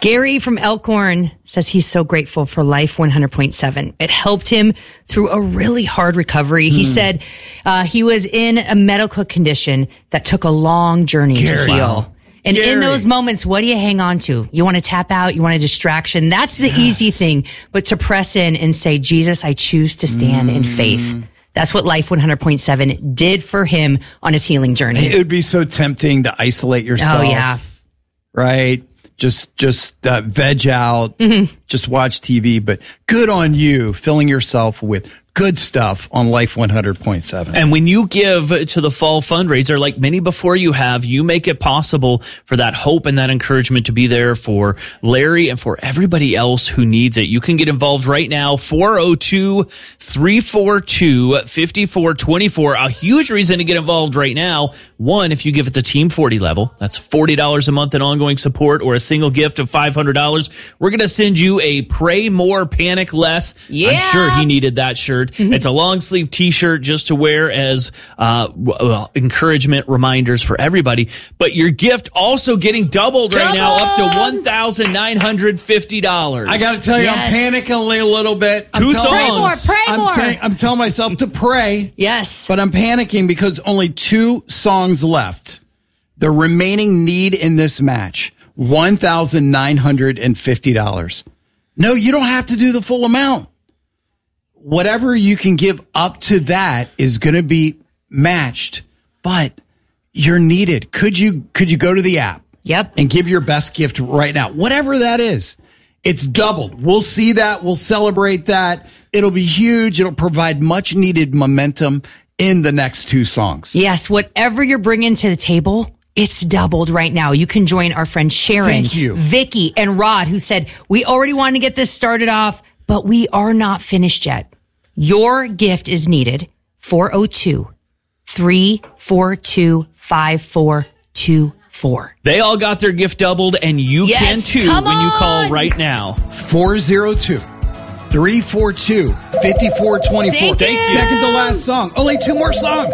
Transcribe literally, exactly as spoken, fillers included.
Gary from Elkhorn says he's so grateful for Life one hundred point seven. It helped him through a really hard recovery. He Hmm. said uh, he was in a medical condition that took a long journey Gary. to heal. Wow. And in Gary. those moments, what do you hang on to? You want to tap out? You want a distraction? That's the Yes. easy thing. But to press in and say, Jesus, I choose to stand in faith. That's what Life one hundred point seven did for him on his healing journey. It would be so tempting to isolate yourself. Oh, yeah. Right? Just just uh, veg out, Mm-hmm. just watch T V. But good on you, filling yourself with good stuff on Life one hundred point seven. And when you give to the fall fundraiser, like many before you have, you make it possible for that hope and that encouragement to be there for Larry and for everybody else who needs it. You can get involved right now, four oh two, three four two, five four two four. A huge reason to get involved right now. One, if you give at the Team forty level, that's forty dollars a month in ongoing support or a single gift of five hundred dollars. We're going to send you a Pray More, Panic Less. Yeah. I'm sure he needed that shirt. It's a long sleeve t-shirt just to wear as uh, well, encouragement reminders for everybody. But your gift also getting doubled right now up to one thousand nine hundred fifty dollars. I got to tell you, Yes. I'm panicking a little bit. I'm Two telling- Pray more, songs. pray I'm more. saying, I'm telling myself to pray, Yes. but I'm panicking because only two songs left. The remaining need in this match, one thousand nine hundred fifty dollars. No, you don't have to do the full amount. Whatever you can give up to that is going to be matched, but you're needed. Could you, could you go to the app? Yep. And give your best gift right now, whatever that is. It's doubled. We'll see that. We'll celebrate that. It'll be huge. It'll provide much needed momentum in the next two songs. Yes, whatever you're bringing to the table, it's doubled right now. You can join our friend Sharon, Thank you. Vicky, and Rod, who said, we already want to get this started off, but we are not finished yet. Your gift is needed. four oh two, three four two, five four two four. They all got their gift doubled, and you Yes, can too come when you call on. right now. four oh two, three four two, five four two four. Thank you. Second to last song. Only two more songs.